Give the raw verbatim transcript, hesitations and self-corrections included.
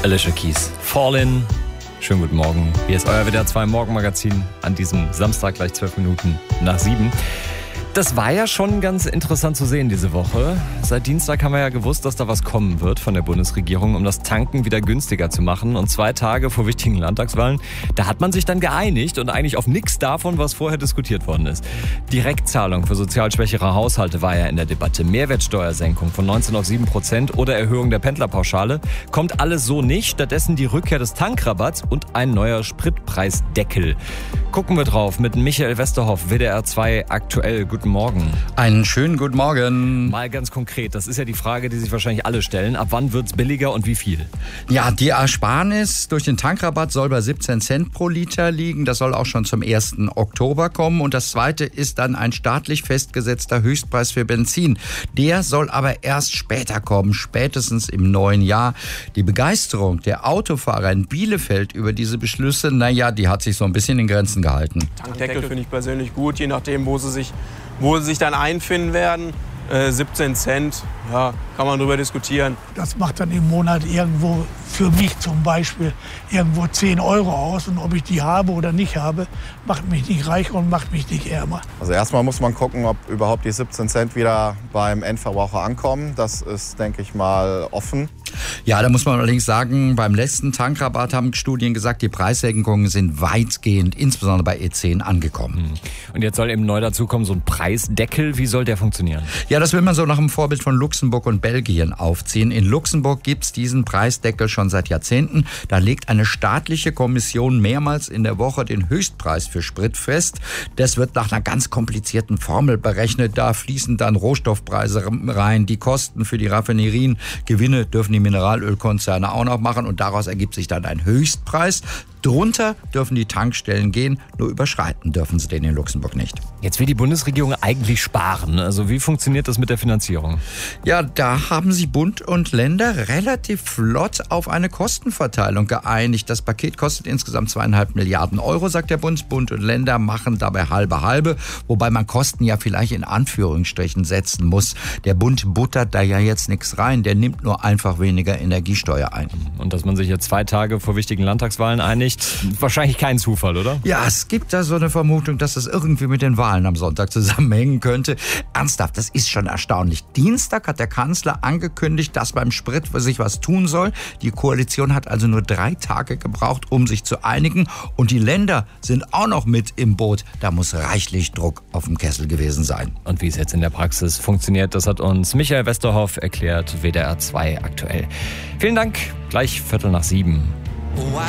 Alicia Keys, Fallin'. Schönen guten Morgen. Hier ist euer W D R zwei Morgenmagazin an diesem Samstag gleich zwölf Minuten nach sieben. Das war ja schon ganz interessant zu sehen diese Woche. Seit Dienstag haben wir ja gewusst, dass da was kommen wird von der Bundesregierung, um das Tanken wieder günstiger zu machen. Und zwei Tage vor wichtigen Landtagswahlen, da hat man sich dann geeinigt und eigentlich auf nichts davon, was vorher diskutiert worden ist. Direktzahlung für sozial schwächere Haushalte war ja in der Debatte. Mehrwertsteuersenkung von neunzehn auf sieben Prozent oder Erhöhung der Pendlerpauschale. Kommt alles so nicht. Stattdessen die Rückkehr des Tankrabatts und ein neuer Spritpreisdeckel. Gucken wir drauf mit Michael Westerhoff, W D R zwei aktuell. Guten Morgen. Einen schönen guten Morgen. Mal ganz konkret, das ist ja die Frage, die sich wahrscheinlich alle stellen. Ab wann wird's billiger und wie viel? Ja, die Ersparnis durch den Tankrabatt soll bei siebzehn Cent pro Liter liegen. Das soll auch schon zum ersten Oktober kommen. Und das zweite ist dann ein staatlich festgesetzter Höchstpreis für Benzin. Der soll aber erst später kommen, spätestens im neuen Jahr. Die Begeisterung der Autofahrer in Bielefeld über diese Beschlüsse, naja, die hat sich so ein bisschen in Grenzen gehalten. Tankdeckel finde ich persönlich gut, je nachdem, wo sie sich, wo sie sich dann einfinden werden. Äh, siebzehn Cent, ja, kann man drüber diskutieren. Das macht dann im Monat irgendwo für mich zum Beispiel irgendwo zehn Euro aus. Und ob ich die habe oder nicht habe, macht mich nicht reicher und macht mich nicht ärmer. Also erstmal muss man gucken, ob überhaupt die siebzehn Cent wieder beim Endverbraucher ankommen. Das ist, denke ich mal, offen. Ja, da muss man allerdings sagen, beim letzten Tankrabatt haben Studien gesagt, die Preissenkungen sind weitgehend, insbesondere bei E zehn, angekommen. Und jetzt soll eben neu dazukommen so ein Preisdeckel. Wie soll der funktionieren? Ja, das will man so nach dem Vorbild von Luxemburg und Belgien aufziehen. In Luxemburg gibt's diesen Preisdeckel schon seit Jahrzehnten. Da legt eine staatliche Kommission mehrmals in der Woche den Höchstpreis für Sprit fest. Das wird nach einer ganz komplizierten Formel berechnet. Da fließen dann Rohstoffpreise rein, die Kosten für die Raffinerien, Gewinne dürfen die Mineralölkonzerne auch noch machen und daraus ergibt sich dann ein Höchstpreis. Drunter dürfen die Tankstellen gehen, nur überschreiten dürfen sie den in Luxemburg nicht. Jetzt will die Bundesregierung eigentlich sparen. Also wie funktioniert das mit der Finanzierung? Ja, da haben sich Bund und Länder relativ flott auf eine Kostenverteilung geeinigt. Das Paket kostet insgesamt zweieinhalb Milliarden Euro, sagt der Bund. Bund und Länder machen dabei halbe halbe, wobei man Kosten ja vielleicht in Anführungsstrichen setzen muss. Der Bund buttert da ja jetzt nichts rein, der nimmt nur einfach weniger Energiesteuer ein. Und dass man sich jetzt zwei Tage vor wichtigen Landtagswahlen einigt, wahrscheinlich kein Zufall, oder? Ja, es gibt da so eine Vermutung, dass das irgendwie mit den Wahlen am Sonntag zusammenhängen könnte. Ernsthaft, das ist schon erstaunlich. Dienstag hat der Kanzler angekündigt, dass beim Sprit sich was tun soll. Die Koalition hat also nur drei Tage gebraucht, um sich zu einigen. Und die Länder sind auch noch mit im Boot. Da muss reichlich Druck auf dem Kessel gewesen sein. Und wie es jetzt in der Praxis funktioniert, das hat uns Michael Westerhoff erklärt, W D R zwei aktuell. Vielen Dank, gleich Viertel nach sieben.